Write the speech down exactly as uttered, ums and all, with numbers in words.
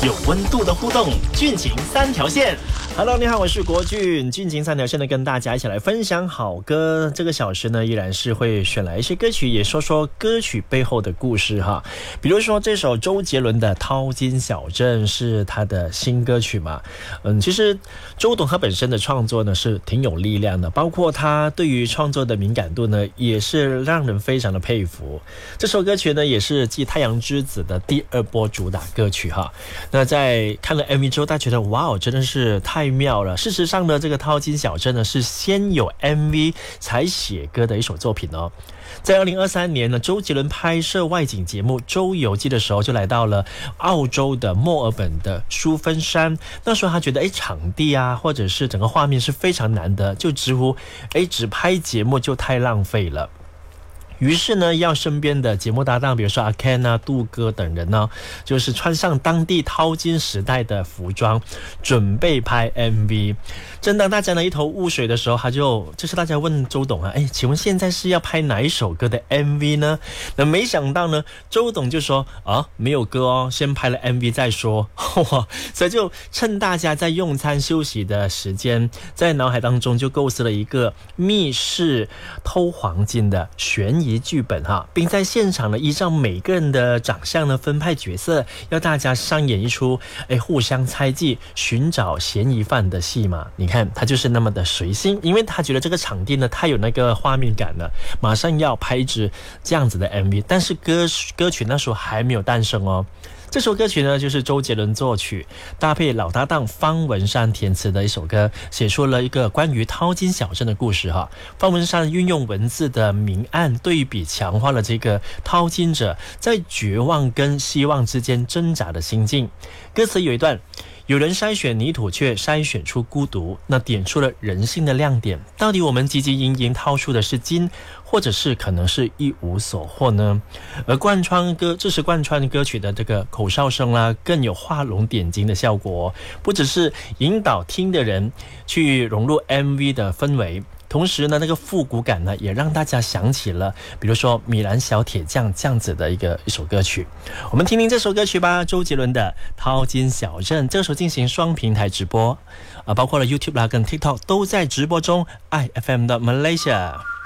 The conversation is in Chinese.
有温度的互动，俊情三条线。 Hello， 你好，我是国俊，俊情三条线的跟大家一起来分享好歌。这个小时呢，依然是会选来一些歌曲，也说说歌曲背后的故事哈。比如说这首周杰伦的《淘金小镇》是他的新歌曲嘛。嗯，其实周董他本身的创作呢是挺有力量的，包括他对于创作的敏感度呢，也是让人非常的佩服。这首歌曲呢，也是继《太阳之子》的第二波主打歌曲哈。那在看了 M V 之后，大家觉得哇，真的是太妙了。事实上呢，这个《淘金小镇》呢是先有 M V 才写歌的一首作品哦。在二零二三年呢，周杰伦拍摄外景节目《周游记》的时候，就来到了澳洲的墨尔本的淑芬山。那时候他觉得，哎，场地啊，或者是整个画面是非常难的，就直呼，哎，只拍节目就太浪费了。于是呢，要身边的节目搭档，比如说阿 Ken 啊、杜哥等人呢，就是穿上当地淘金时代的服装，准备拍 M V。正当大家呢一头雾水的时候，他就就是大家问周董啊，哎，请问现在是要拍哪一首歌的 M V 呢？那没想到呢，周董就说啊，没有歌哦，先拍了 M V 再说。哇，所以就趁大家在用餐休息的时间，在脑海当中就构思了一个密室偷黄金的悬疑剧本哈，并在现场呢依照每个人的长相呢分派角色，要大家上演一出哎互相猜忌、寻找嫌疑犯的戏嘛。你看他就是那么的随性，因为他觉得这个场地呢太有那个画面感了，马上要拍一支这样子的 M V， 但是歌歌曲那时候还没有诞生哦。这首歌曲呢，就是周杰伦作曲，搭配老搭档方文山填词的一首歌，写出了一个关于淘金小镇的故事哈。方文山运用文字的明暗对比，强化了这个淘金者在绝望跟希望之间挣扎的心境。歌词有一段，有人筛选泥土，却筛选出孤独，那点出了人性的亮点。到底我们汲汲营营掏出的是金，或者是可能是一无所获呢？而贯穿歌，这是贯穿歌曲的这个口哨声啦，更有画龙点睛的效果哦，不只是引导听的人去融入 M V 的氛围，同时呢，那个复古感呢，也让大家想起了，比如说米兰小铁匠这样子的一个一首歌曲。我们听听这首歌曲吧，周杰伦的《淘金小镇》。这首进行双平台直播，啊，包括了 YouTube 啦跟 TikTok 都在直播中。爱 F M 的 Malaysia。